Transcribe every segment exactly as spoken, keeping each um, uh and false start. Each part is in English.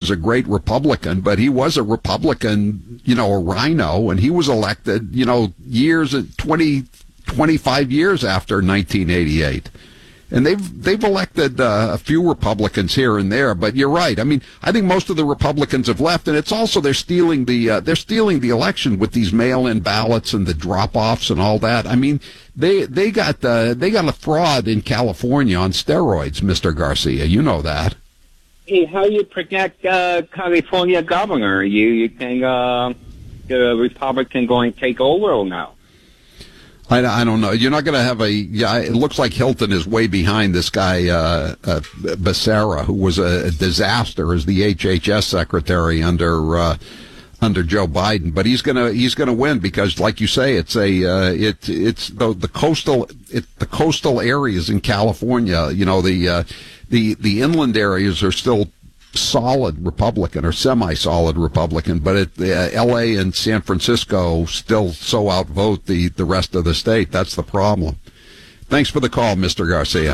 was a great Republican, but he was a Republican, you know, a rhino, and he was elected, you know, years, twenty, twenty-five years after nineteen eighty-eight. And they've they've elected uh, a few Republicans here and there, but you're right. I mean, I think most of the Republicans have left, and it's also they're stealing the uh, they're stealing the election with these mail-in ballots and the drop-offs and all that. I mean, they they got uh, they got a fraud in California on steroids, Mister Garcia. You know that. Hey, how you protect uh, California governor? You you think uh, the Republican going to take over now? I, I don't know. You're not going to have a. Yeah, it looks like Hilton is way behind this guy uh, uh, Becerra, who was a, a disaster as the H H S secretary under uh, under Joe Biden. But he's gonna he's gonna win because, like you say, it's a uh, it it's the the coastal it, the coastal areas in California. You know, the uh, the the inland areas are still solid Republican or semi-solid Republican, but it, uh, L A and San Francisco still so outvote the, the rest of the state. That's the problem. Thanks for the call, Mister Garcia.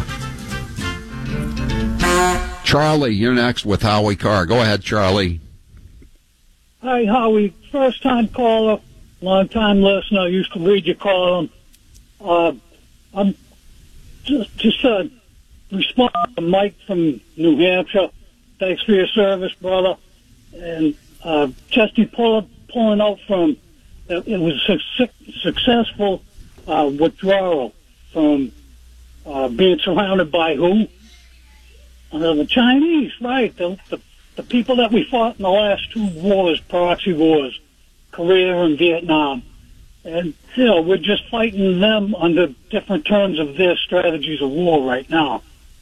Charlie, you're next with Howie Carr. Go ahead, Charlie. Hi, Howie. First-time caller, long-time listener. Used to read your column. Uh, I'm just, just uh, responding to Mike from New Hampshire. Thanks for your service, brother. And uh, Chesty pull, pulling out from, it was a su- successful uh, withdrawal from uh, being surrounded by who? Uh, the Chinese, right. The, the, the people that we fought in the last two wars, proxy wars, Korea and Vietnam. And, you know, we're just fighting them under different terms of their strategies of war right now.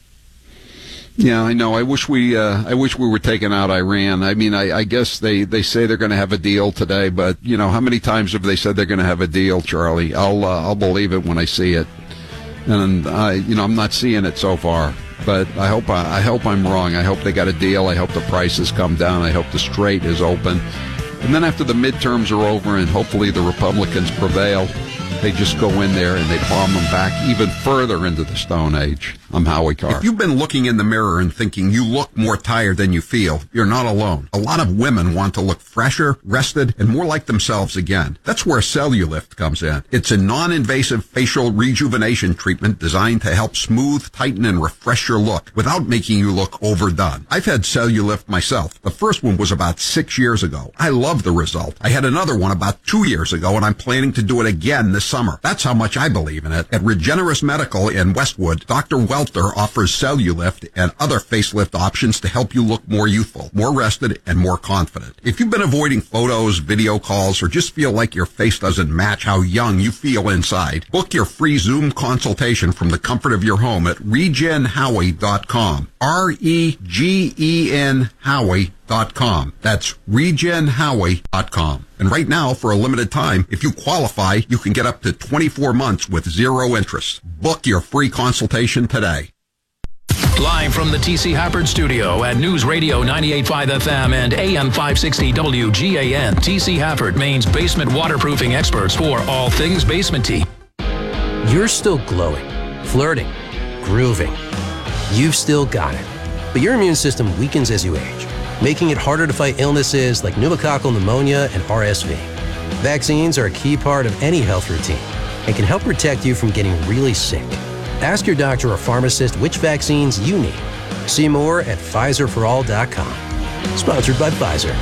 Yeah, I know. I wish we, uh, I wish we were taking out Iran. I mean, I, I guess they, they say they're going to have a deal today, but you know, how many times have they said they're going to have a deal, Charlie? I'll, uh, I'll believe it when I see it. And I, you know, I'm not seeing it so far, but I hope, I, I hope I'm wrong. I hope they got a deal. I hope the prices come down. I hope the Strait is open. And then after the midterms are over and hopefully the Republicans prevail, they just go in there and they bomb them back even further into the Stone Age. I'm Howie Carr. If you've been looking in the mirror and thinking you look more tired than you feel, you're not alone. A lot of women want to look fresher, rested, and more like themselves again. That's where Cellulift comes in. It's a non-invasive facial rejuvenation treatment designed to help smooth, tighten, and refresh your look without making you look overdone. I've had Cellulift myself. The first one was about six years ago. I love the result. I had another one about two years ago, and I'm planning to do it again this summer. That's how much I believe in it. At Regenerous Medical in Westwood, Doctor Welter offers Cellulift and other facelift options to help you look more youthful, more rested, and more confident. If you've been avoiding photos, video calls, or just feel like your face doesn't match how young you feel inside, book your free Zoom consultation from the comfort of your home at regen howie dot com. R E G E N Howie dot com. That's regen howie dot com. And right now, for a limited time, if you qualify, you can get up to twenty-four months with zero interest. Book your free consultation today. Live from the T C Hafford studio at News Radio ninety-eight point five F M and A M five sixty W G A N. T C Hafford, Maine's basement waterproofing experts for all things basementy. You're still glowing, flirting, grooving. You've still got it. But your immune system weakens as you age, making it harder to fight illnesses like pneumococcal pneumonia and R S V. Vaccines are a key part of any health routine and can help protect you from getting really sick. Ask your doctor or pharmacist which vaccines you need. See more at Pfizer for all dot com. Sponsored by Pfizer.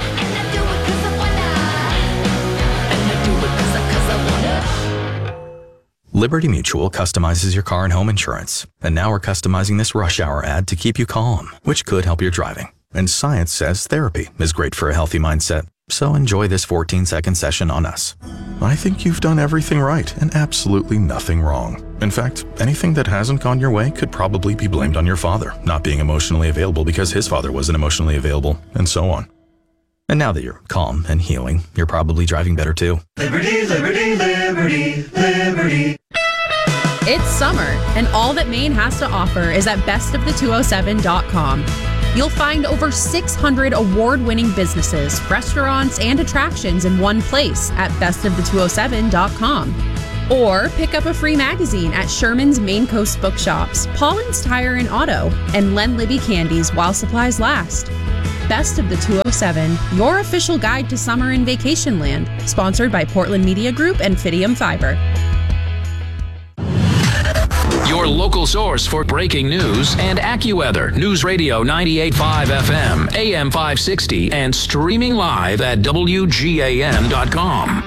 Liberty Mutual customizes your car and home insurance. And now we're customizing this rush hour ad to keep you calm, which could help your driving. And science says therapy is great for a healthy mindset. So enjoy this fourteen second session on us. I think you've done everything right and absolutely nothing wrong. In fact, anything that hasn't gone your way could probably be blamed on your father not being emotionally available because his father wasn't emotionally available, and so on. And now that you're calm and healing, you're probably driving better too. Liberty, liberty, liberty, liberty. It's summer, and all that Maine has to offer is at best of the two oh seven dot com. You'll find over six hundred award-winning businesses, restaurants, and attractions in one place at best of the two oh seven dot com. Or pick up a free magazine at Sherman's Maine Coast Bookshops, Pauline's Tire and Auto, and Len Libby Candies while supplies last. Best of the two oh seven, your official guide to summer in Vacation Land. Sponsored by Portland Media Group and Fidium Fiber. Your local source for breaking news and AccuWeather. News Radio ninety-eight point five F M, A M five sixty, and streaming live at W G A N dot com.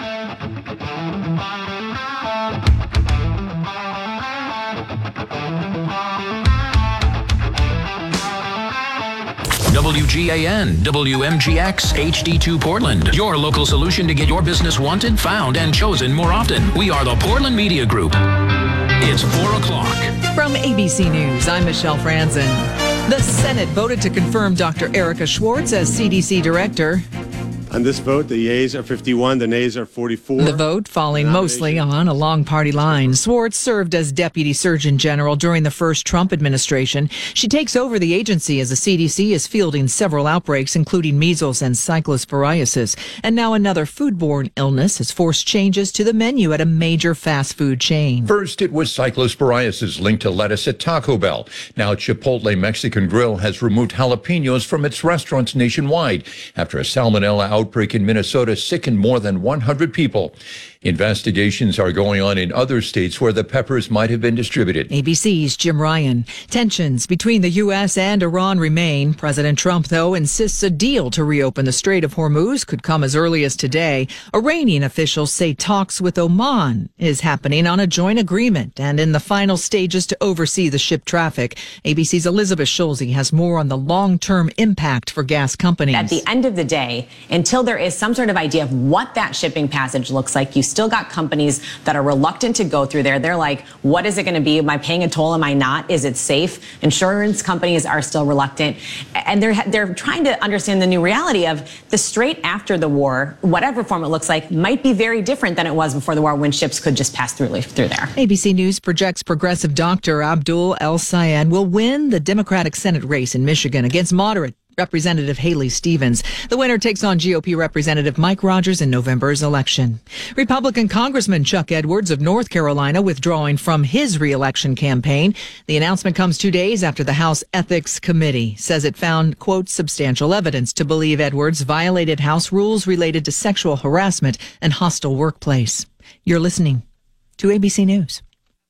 W G A N, W M G X, H D two Portland. Your local solution to get your business wanted, found, and chosen more often. We are the Portland Media Group. It's four o'clock. From A B C News, I'm Michelle Franzen. The Senate voted to confirm Doctor Erica Schwartz as C D C director. On this vote, the yeas are fifty-one, the nays are forty-four. The vote falling mostly on a long party line. Schwartz served as Deputy Surgeon General during the first Trump administration. She takes over the agency as the C D C is fielding several outbreaks, including measles and cyclosporiasis. And now another foodborne illness has forced changes to the menu at a major fast food chain. First, it was cyclosporiasis linked to lettuce at Taco Bell. Now, Chipotle Mexican Grill has removed jalapenos from its restaurants nationwide after a salmonella outbreak in Minnesota sickened more than one hundred people. Investigations are going on in other states where the peppers might have been distributed. A B C's Jim Ryan. Tensions between the U S and Iran remain. President Trump, though, insists a deal to reopen the Strait of Hormuz could come as early as today. Iranian officials say talks with Oman is happening on a joint agreement and in the final stages to oversee the ship traffic. A B C's Elizabeth Schulze has more on the long-term impact for gas companies. At the end of the day, until there is some sort of idea of what that shipping passage looks like, you still got companies that are reluctant to go through there. They're like, what is it going to be? Am I paying a toll? Am I not? Is it safe? Insurance companies are still reluctant. And they're they're trying to understand the new reality of the strait after the war, whatever form it looks like, might be very different than it was before the war when ships could just pass through, through there. A B C News projects progressive doctor Abdul El-Sayed will win the Democratic Senate race in Michigan against moderate Representative Haley Stevens. The winner takes on G O P Representative Mike Rogers in November's election. Republican Congressman Chuck Edwards of North Carolina withdrawing from his re-election campaign. The announcement comes two days after the House Ethics Committee says it found, quote, substantial evidence to believe Edwards violated House rules related to sexual harassment and hostile workplace. You're listening to A B C News.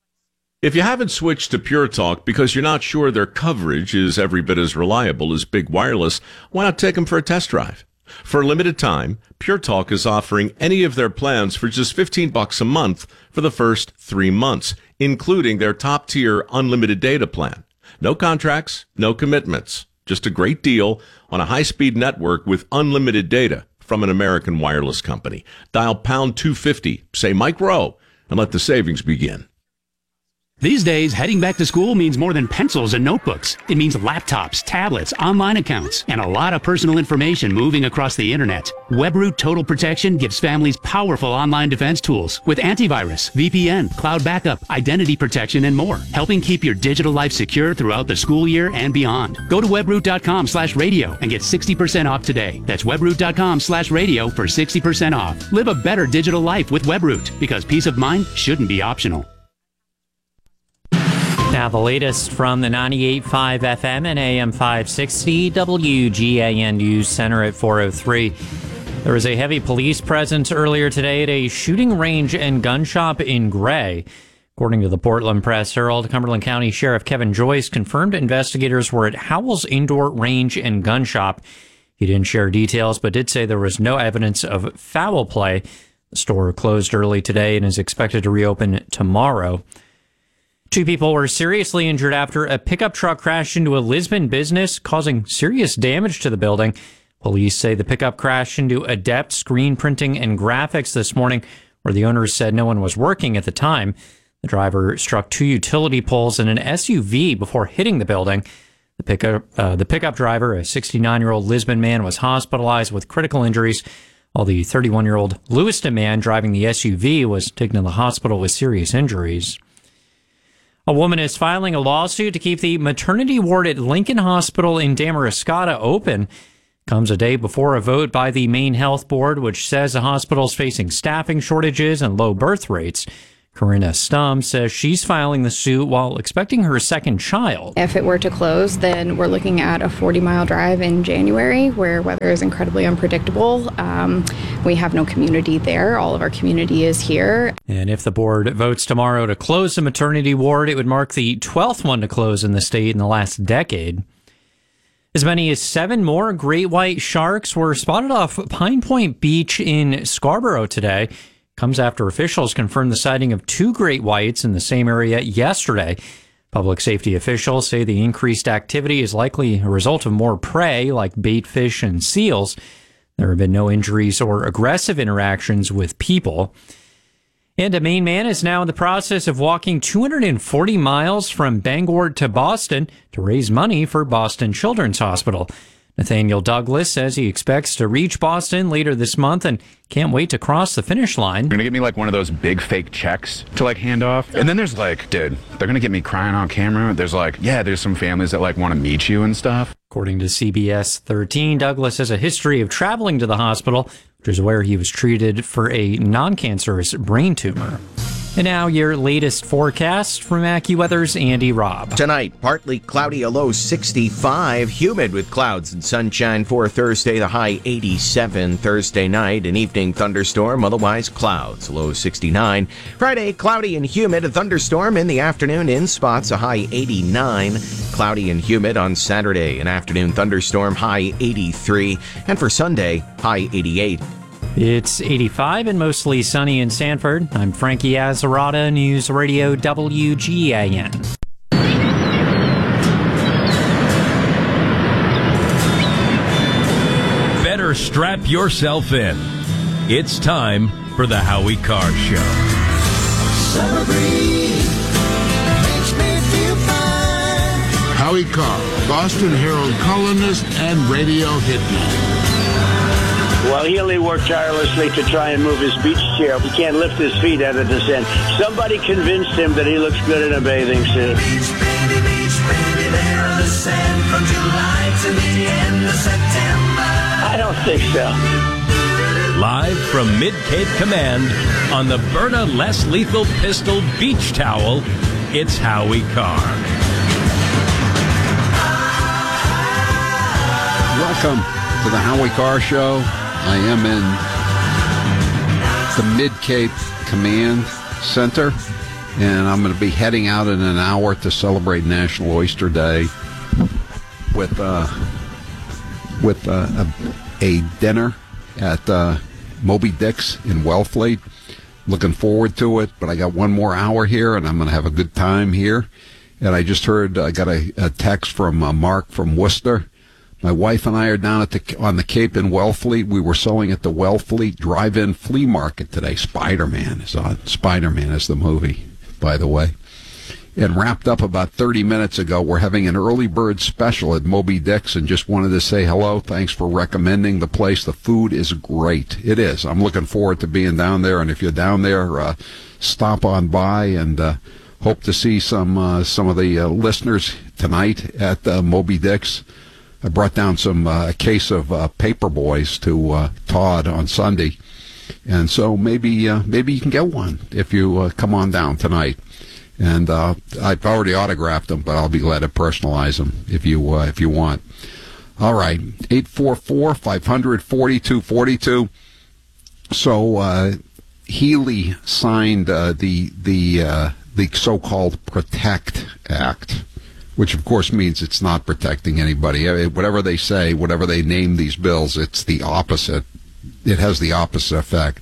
If you haven't switched to Pure Talk because you're not sure their coverage is every bit as reliable as Big Wireless, why not take them for a test drive? For a limited time, Pure Talk is offering any of their plans for just fifteen bucks a month for the first three months, including their top-tier unlimited data plan. No contracts, no commitments, just a great deal on a high-speed network with unlimited data from an American wireless company. Dial pound two fifty, say Mike Rowe, and let the savings begin. These days, heading back to school means more than pencils and notebooks. It means laptops, tablets, online accounts, and a lot of personal information moving across the internet. WebRoot Total Protection gives families powerful online defense tools with antivirus, V P N, cloud backup, identity protection, and more, helping keep your digital life secure throughout the school year and beyond. Go to webroot.com slash radio and get sixty percent off today. That's webroot.com slash radio for sixty percent off. Live a better digital life with WebRoot, because peace of mind shouldn't be optional. Now the latest from the ninety-eight point five F M and A M five sixty W G A N News Center at four oh three. There was a heavy police presence earlier today at a shooting range and gun shop in Gray. According to the Portland Press Herald, Cumberland County Sheriff Kevin Joyce confirmed investigators were at Howell's Indoor Range and Gun Shop. He didn't share details, but did say there was no evidence of foul play. The store closed early today and is expected to reopen tomorrow. Two people were seriously injured after a pickup truck crashed into a Lisbon business, causing serious damage to the building. Police say the pickup crashed into Adept Screen Printing and Graphics this morning, where the owners said no one was working at the time. The driver struck two utility poles and an S U V before hitting the building. The pickup, uh, the pickup driver, a sixty-nine-year-old Lisbon man, was hospitalized with critical injuries, while the thirty-one-year-old Lewiston man driving the S U V was taken to the hospital with serious injuries. A woman is filing a lawsuit to keep the maternity ward at Lincoln Hospital in Damariscotta open. Comes a day before a vote by the Maine Health Board, which says the hospital is facing staffing shortages and low birth rates. Corinna Stum says she's filing the suit while expecting her second child. If it were to close, then we're looking at a forty-mile drive in January where weather is incredibly unpredictable. Um, we have no community there. All of our community is here. And if the board votes tomorrow to close the maternity ward, it would mark the twelfth one to close in the state in the last decade. As many as seven more great white sharks were spotted off Pine Point Beach in Scarborough today. Comes after officials confirmed the sighting of two great whites in the same area yesterday. Public safety officials say the increased activity is likely a result of more prey like bait fish and seals. There have been no injuries or aggressive interactions with people. And a Maine man is now in the process of walking two hundred forty miles from Bangor to Boston to raise money for Boston Children's Hospital. Nathaniel Douglas says he expects to reach Boston later this month and can't wait to cross the finish line. They're going to get me like one of those big fake checks to like hand off. And then there's like, dude, they're going to get me crying on camera. There's like, yeah, there's some families that like want to meet you and stuff. According to C B S thirteen, Douglas has a history of traveling to the hospital, which is where he was treated for a non-cancerous brain tumor. And now your latest forecast from AccuWeather's Andy Robb. Tonight, partly cloudy, a low sixty-five. Humid with clouds and sunshine for Thursday, the high eighty-seven. Thursday night, an evening thunderstorm, otherwise clouds, low sixty-nine. Friday, cloudy and humid, a thunderstorm in the afternoon in spots, a high eighty-nine. Cloudy and humid on Saturday, an afternoon thunderstorm, high eighty-three. And for Sunday, high eighty-eight. It's eighty-five and mostly sunny in Sanford. I'm Frankie Azzarata, News Radio W G A N. Better strap yourself in. It's time for the Howie Carr Show. Summer breeze makes me feel fine. Howie Carr, Boston Herald columnist and radio hitman. Well, he only worked tirelessly to try and move his beach chair. He can't lift his feet out of the sand. Somebody convinced him that he looks good in a bathing suit. Beach, baby, beach, baby, there on the sand from July to the end of September. I don't think so. Live from Mid-Cape Command on the Berta Less Lethal Pistol Beach Towel, it's Howie Carr. Welcome to the Howie Carr Show. I am in the Mid-Cape Command Center, and I'm going to be heading out in an hour to celebrate National Oyster Day with uh, with uh, a, a dinner at uh, Moby Dick's in Wellfleet. Looking forward to it, but I got one more hour here, and I'm going to have a good time here. And I just heard, I got a, a text from uh, Mark from Worcester. My wife and I are down at the on the Cape in Wellfleet. We were selling at the Wellfleet Drive-In Flea Market today. Spider-Man is on. Spider-Man is the movie, by the way. And wrapped up about thirty minutes ago. We're having an early bird special at Moby Dick's, and just wanted to say hello. Thanks for recommending the place. The food is great. It is. I'm looking forward to being down there. And if you're down there, uh, stop on by, and uh, hope to see some uh, some of the uh, listeners tonight at uh, Moby Dick's. I brought down some uh, a case of uh, Paper Boys to uh, Todd on Sunday, and so maybe uh, maybe you can get one if you uh, come on down tonight. And uh, I've already autographed them, but I'll be glad to personalize them if you uh, if you want. All right, eight four four, five hundred, forty-two forty-two. So uh, Healy signed uh, the the uh, the so-called PROTECT Act, which of course means it's not protecting anybody. Whatever they say, whatever they name these bills, it's the opposite. It has the opposite effect.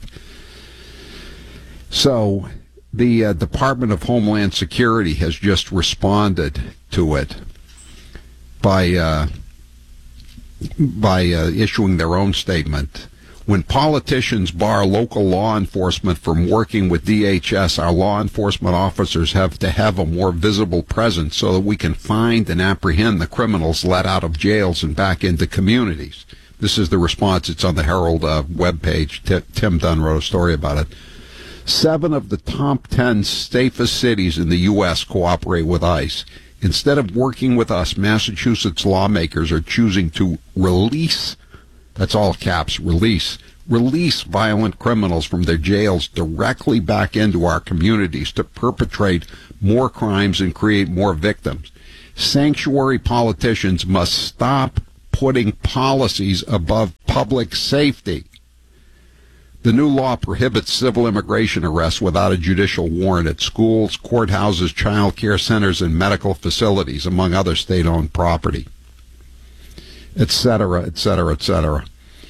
So the uh, Department of Homeland Security has just responded to it by uh, by uh, issuing their own statement. When politicians bar local law enforcement from working with D H S, our law enforcement officers have to have a more visible presence so that we can find and apprehend the criminals let out of jails and back into communities. This is the response. It's on the Herald uh, webpage. T- Tim Dunn wrote a story about it. Seven of the top ten safest cities in the U S cooperate with ICE. Instead of working with us, Massachusetts lawmakers are choosing to release, that's all caps, release, release violent criminals from their jails directly back into our communities to perpetrate more crimes and create more victims. Sanctuary politicians must stop putting policies above public safety. The new law prohibits civil immigration arrests without a judicial warrant at schools, courthouses, child care centers, and medical facilities, among other state-owned property, et cetera, et cetera, et cetera.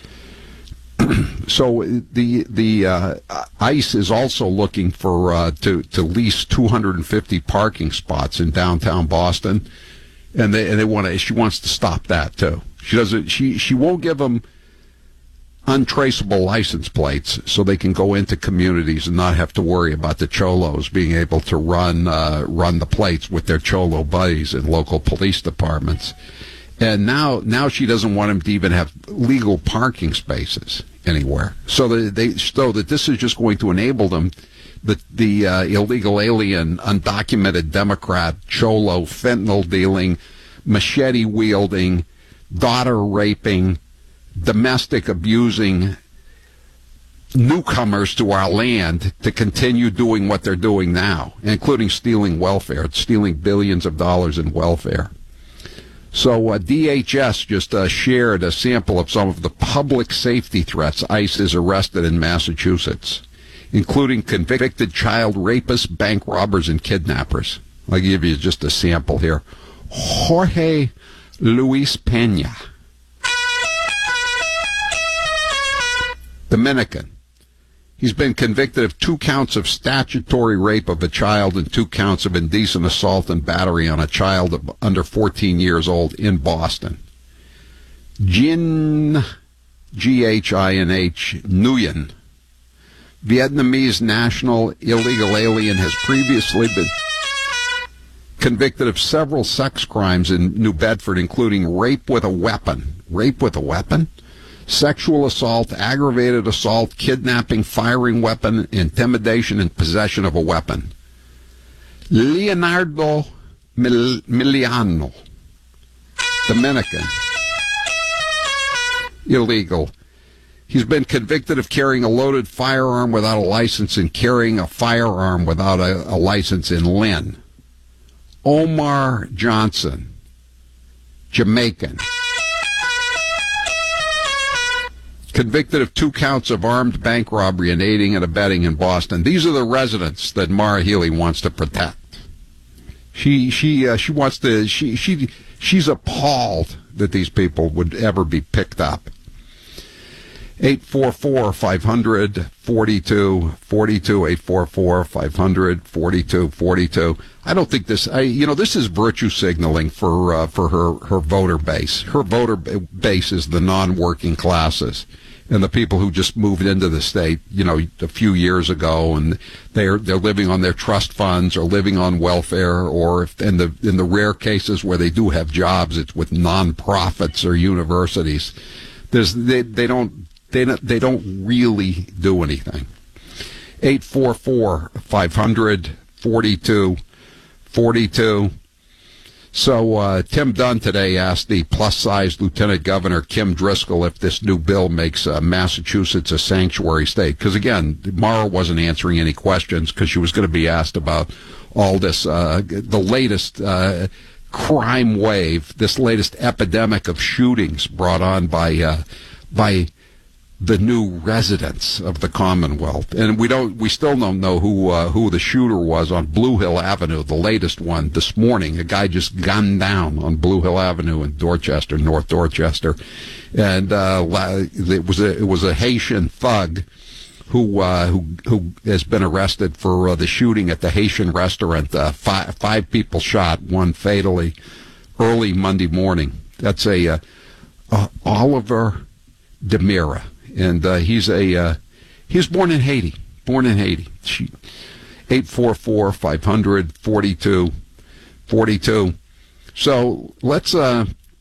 So the the uh, ICE is also looking for uh, to to lease two hundred fifty parking spots in downtown Boston, and they and they want to. She wants to stop that too. She doesn't. She she won't give them untraceable license plates so they can go into communities and not have to worry about the cholos being able to run uh, run the plates with their cholo buddies in local police departments. And now now she doesn't want them to even have legal parking spaces anywhere. So that they so that this is just going to enable them, the the uh, illegal alien, undocumented Democrat, cholo, fentanyl dealing, machete wielding, daughter raping, domestic abusing newcomers to our land to continue doing what they're doing now, including stealing welfare, stealing billions of dollars in welfare. So uh, D H S just uh, shared a sample of some of the public safety threats ICE has arrested in Massachusetts, including convicted child rapists, bank robbers, and kidnappers. I'll give you just a sample here. Jorge Luis Pena, Dominican. He's been convicted of two counts of statutory rape of a child and two counts of indecent assault and battery on a child of under fourteen years old in Boston. Ghin, G H I N H, Nguyen, Vietnamese national illegal alien, has previously been convicted of several sex crimes in New Bedford, including rape with a weapon. Rape with a weapon? Sexual assault, aggravated assault, kidnapping, firing weapon, intimidation, and possession of a weapon. Leonardo Mil- Miliano, Dominican, illegal. He's been convicted of carrying a loaded firearm without a license and carrying a firearm without a, a license in Lynn. Omar Johnson, Jamaican, convicted of two counts of armed bank robbery and aiding and abetting in Boston. These are the residents that Maura Healey wants to protect. She she uh, she wants to she she she's appalled that these people would ever be picked up. eight four four, five hundred, forty-two forty-two, eight four four, five hundred, forty-two forty-two. I don't think this, I, you know, this is virtue signaling for uh, for her, her voter base. Her voter base is the non-working classes and the people who just moved into the state, you know, a few years ago, and they're they're living on their trust funds or living on welfare, or if in the in the rare cases where they do have jobs, it's with nonprofits or universities. There's they they don't they don't they don't really do anything. eight four four, five hundred, forty-two forty-two. So uh, Tim Dunn today asked the plus-sized Lieutenant Governor Kim Driscoll if this new bill makes uh, Massachusetts a sanctuary state. Because, again, Maura wasn't answering any questions because she was going to be asked about all this, uh, the latest uh, crime wave, this latest epidemic of shootings brought on by uh, by the new residents of the Commonwealth. And we don't, we still don't know who uh, who the shooter was on Blue Hill Avenue, the latest one this morning. A guy just gunned down on Blue Hill Avenue in Dorchester, North Dorchester. And uh, it was a, it was a Haitian thug who uh, who who has been arrested for uh, the shooting at the Haitian restaurant. Uh, five, five people shot, one fatally, early Monday morning. That's a uh, uh, Oliver Demira. And uh, he's a uh, he was born in Haiti. Born in Haiti. eight four four, five hundred, forty-two forty-two. So let's. Uh,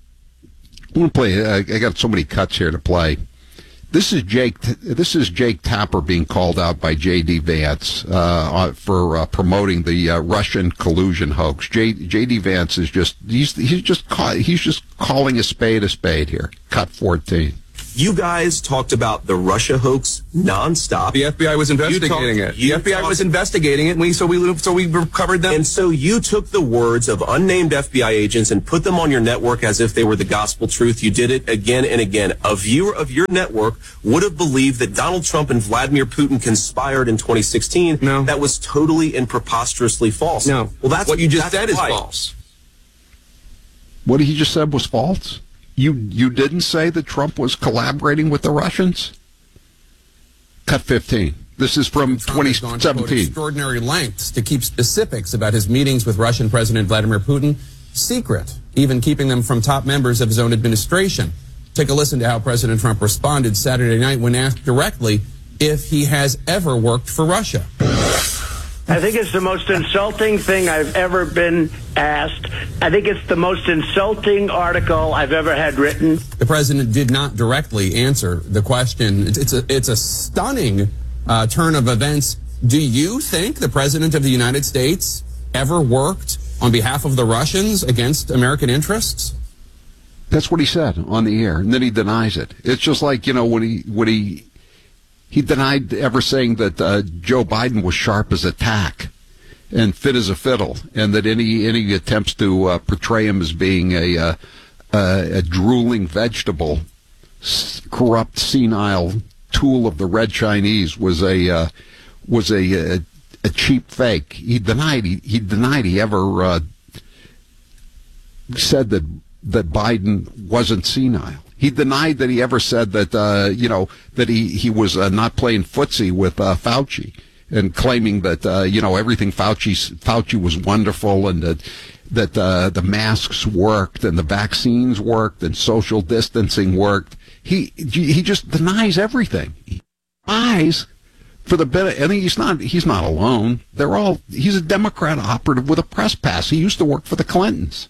I want to play. I, I got so many cuts here to play. This is Jake. This is Jake Tapper being called out by J D. Vance uh, for uh, promoting the uh, Russian collusion hoax. J, J.D. Vance is just he's he's just call, he's just calling a spade a spade here. Cut fourteen. You guys talked about the Russia hoax nonstop. The F B I was investigating it. The F B I was investigating it, and we so we so we covered them. And so you took the words of unnamed F B I agents and put them on your network as if they were the gospel truth. You did it again and again. A viewer of your network would have believed that Donald Trump and Vladimir Putin conspired in twenty sixteen. No. That was totally and preposterously false. No. Well, that's what you just said is why. false. What he just said was false? You you didn't say that Trump was collaborating with the Russians? Cut fifteen. This is from twenty seventeen. Extraordinary lengths to keep specifics about his meetings with Russian President Vladimir Putin secret, even keeping them from top members of his own administration. Take a listen to how President Trump responded Saturday night when asked directly if he has ever worked for Russia. I think it's the most insulting thing I've ever been asked. I think it's the most insulting article I've ever had written. The president did not directly answer the question. It's, it's a it's a stunning uh, turn of events. Do you think the president of the United States ever worked on behalf of the Russians against American interests? That's what he said on the air, and then he denies it. It's just like, you know, when he when he he denied ever saying that uh, Joe Biden was sharp as a tack and fit as a fiddle, and that any any attempts to uh, portray him as being a uh, uh, a drooling vegetable, s- corrupt, senile tool of the Red Chinese was a uh, was a, a a cheap fake. He denied he, he denied he ever uh, said that that Biden wasn't senile. He denied that he ever said that, uh, you know, that he, he was uh, not playing footsie with uh, Fauci and claiming that, uh, you know, everything Fauci, Fauci was wonderful and that, that uh, the masks worked and the vaccines worked and social distancing worked. He he just denies everything. He lies for the benefit. I think he's not, he's not alone. They're all, he's a Democrat operative with a press pass. He used to work for the Clintons.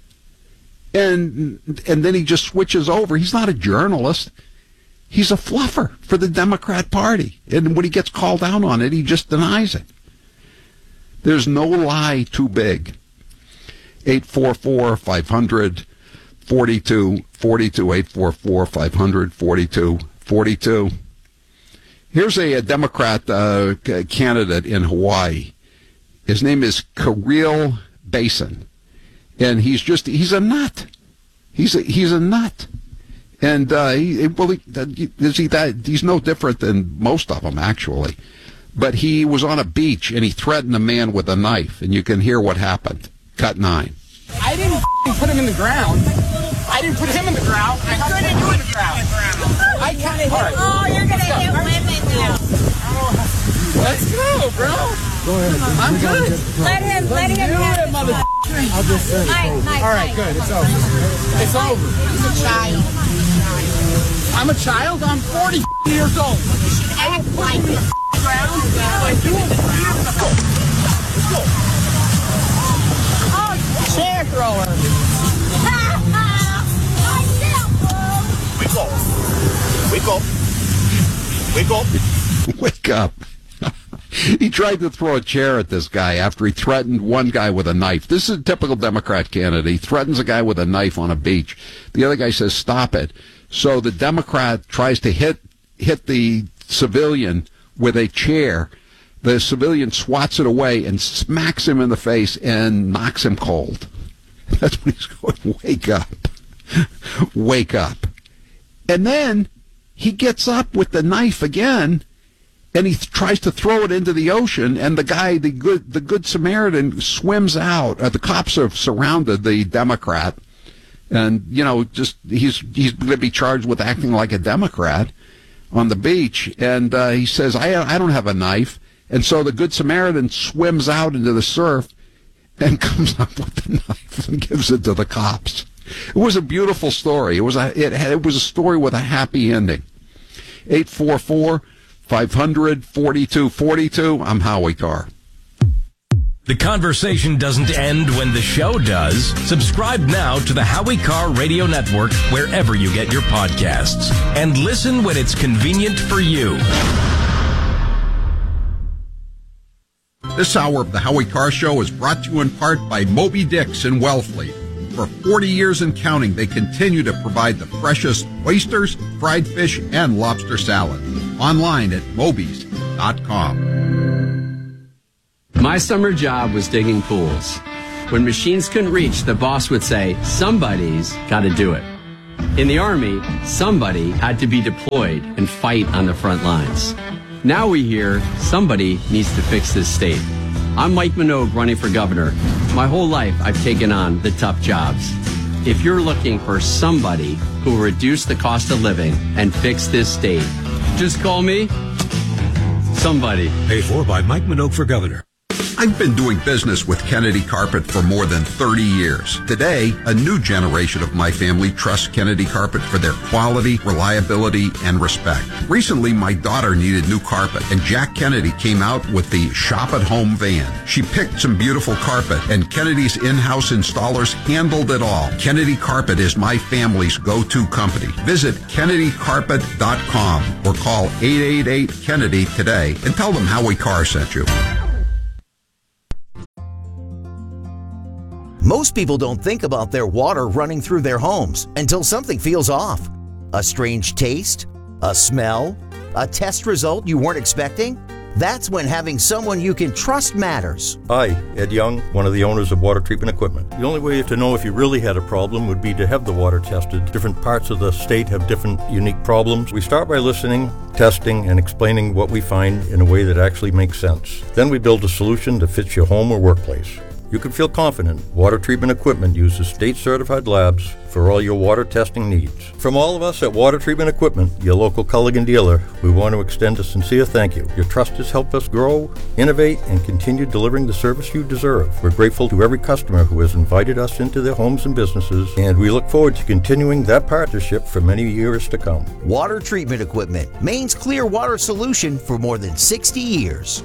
And and then he just switches over. He's not a journalist. He's a fluffer for the Democrat Party. And when he gets called out on it, he just denies it. There's no lie too big. eight four four, five hundred, forty-two forty-two, eight four four, five hundred, forty-two forty-two. Here's a, a Democrat uh, candidate in Hawaii. His name is Kirill Basin. And he's just, he's a nut. He's a, he's a nut. And, uh, he, well, he, is he that, he's no different than most of them, actually. But he was on a beach and he threatened a man with a knife, and you can hear what happened. Cut nine. I didn't put him in the ground. I didn't put him in the ground. I put him in the ground. I kind of, right. Oh, you're going to hit women now. Let's go, bro. Go ahead. I'm good. Let him, let him have it. Mother. I'll just say Mike, Mike, all right, Mike. good. It's over. It's over. He's a child. I'm a child? I'm forty years old. You should act like it. Ground. Like you. Let's go. Let's go. Oh, chair thrower. Wake up. Wake up. Wake up. Wake up. He tried to throw a chair at this guy after he threatened one guy with a knife. This is a typical Democrat candidate. He threatens a guy with a knife on a beach. The other guy says, stop it. So the Democrat tries to hit hit the civilian with a chair. The civilian swats it away and smacks him in the face and knocks him cold. That's when he's going, wake up. Wake up. And then he gets up with the knife again, and he th- tries to throw it into the ocean, and the guy, the good the good Samaritan, swims out. Uh, the cops have surrounded the Democrat, and, you know, just he's he's going to be charged with acting like a Democrat on the beach. And uh, he says, I, I don't have a knife. And so the good Samaritan swims out into the surf and comes up with the knife and gives it to the cops. It was a beautiful story. It was a it, had, it was a story with a happy ending. eight four four, five hundred, forty-two forty-two. I'm Howie Carr. The conversation doesn't end when the show does. Subscribe now to the Howie Carr Radio Network wherever you get your podcasts. And listen when it's convenient for you. This hour of the Howie Carr Show is brought to you in part by Moby Dix in Wellfleet. For forty years and counting, they continue to provide the freshest oysters, fried fish, and lobster salad. Online at mobies dot com. My summer job was digging pools. When machines couldn't reach, the boss would say, somebody's got to do it. In the Army, somebody had to be deployed and fight on the front lines. Now we hear somebody needs to fix this state. I'm Mike Minogue running for governor. My whole life I've taken on the tough jobs. If you're looking for somebody who will reduce the cost of living and fix this state, just call me somebody. Paid for by Mike Minogue for governor. I've been doing business with Kennedy Carpet for more than thirty years. Today, a new generation of my family trusts Kennedy Carpet for their quality, reliability, and respect. Recently, my daughter needed new carpet, and Jack Kennedy came out with the Shop at Home van. She picked some beautiful carpet, and Kennedy's in-house installers handled it all. Kennedy Carpet is my family's go-to company. Visit kennedy carpet dot com or call eight eight eight Kennedy today and tell them Howie Carr sent you. Most people don't think about their water running through their homes until something feels off. A strange taste? A smell? A test result you weren't expecting? That's when having someone you can trust matters. Hi, Ed Young, one of the owners of Water Treatment Equipment. The only way to know if you really had a problem would be to have the water tested. Different parts of the state have different unique problems. We start by listening, testing, and explaining what we find in a way that actually makes sense. Then we build a solution that fits your home or workplace. You can feel confident Water Treatment Equipment uses state-certified labs for all your water testing needs. From all of us at Water Treatment Equipment, your local Culligan dealer, we want to extend a sincere thank you. Your trust has helped us grow, innovate, and continue delivering the service you deserve. We're grateful to every customer who has invited us into their homes and businesses, and we look forward to continuing that partnership for many years to come. Water Treatment Equipment, Maine's clear water solution for more than sixty years.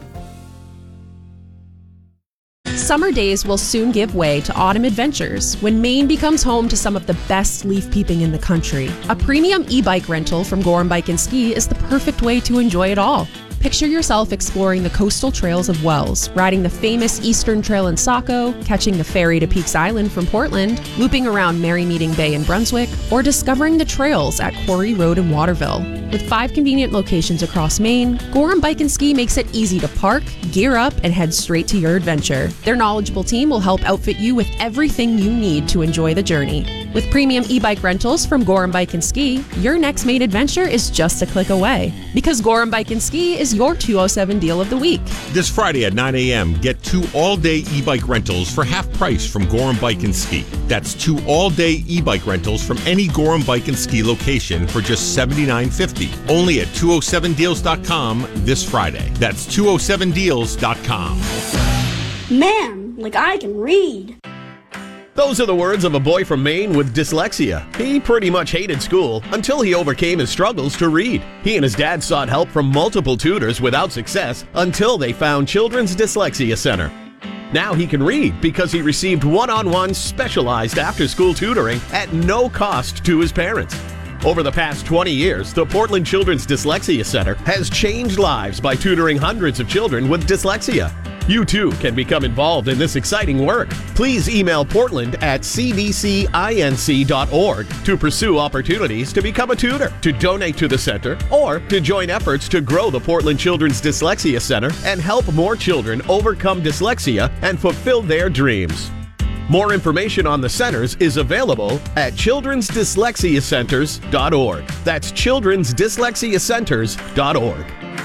Summer days will soon give way to autumn adventures when Maine becomes home to some of the best leaf peeping in the country. A premium e-bike rental from Gorham Bike and Ski is the perfect way to enjoy it all. Picture yourself exploring the coastal trails of Wells, riding the famous Eastern Trail in Saco, catching the ferry to Peaks Island from Portland, looping around Merry Meeting Bay in Brunswick, or discovering the trails at Quarry Road in Waterville. With five convenient locations across Maine, Gorham Bike and Ski makes it easy to park, gear up, and head straight to your adventure. Their knowledgeable team will help outfit you with everything you need to enjoy the journey. With premium e-bike rentals from Gorham Bike and Ski, your next Maine adventure is just a click away. Because Gorham Bike and Ski is your two oh seven deal of the week. This Friday at nine a.m., get two all-day e-bike rentals for half price from Gorham Bike and Ski. That's two all-day e-bike rentals from any Gorham Bike and Ski location for just seventy-nine fifty. Only at two oh seven deals dot com this Friday. That's two oh seven deals dot com. Man, like I can read. Those are the words of a boy from Maine with dyslexia. He pretty much hated school until he overcame his struggles to read. He and his dad sought help from multiple tutors without success until they found Children's Dyslexia Center. Now he can read because he received one-on-one specialized after-school tutoring at no cost to his parents. Over the past twenty years, the Portland Children's Dyslexia Center has changed lives by tutoring hundreds of children with dyslexia. You too can become involved in this exciting work. Please email Portland at c d c inc dot org to pursue opportunities to become a tutor, to donate to the center, or to join efforts to grow the Portland Children's Dyslexia Center and help more children overcome dyslexia and fulfill their dreams. More information on the centers is available at children's dyslexia centers dot org. That's children's dyslexia centers dot org.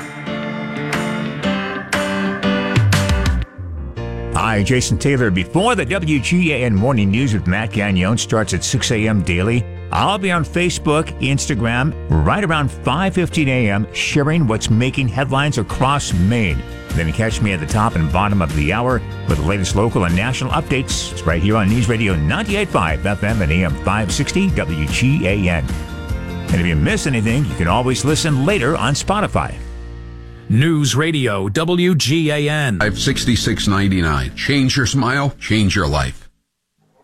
Hi, Jason Taylor. Before the W G A N Morning News with Matt Gagnon starts at six a.m. daily, I'll be on Facebook, Instagram, right around five fifteen a.m. sharing what's making headlines across Maine. Then catch me at the top and bottom of the hour with the latest local and national updates. It's right here on News Radio ninety-eight point five F M and A M five sixty W G A N. And if you miss anything, you can always listen later on Spotify. News Radio W G A N. five sixty-six ninety-nine. Change your smile, change your life.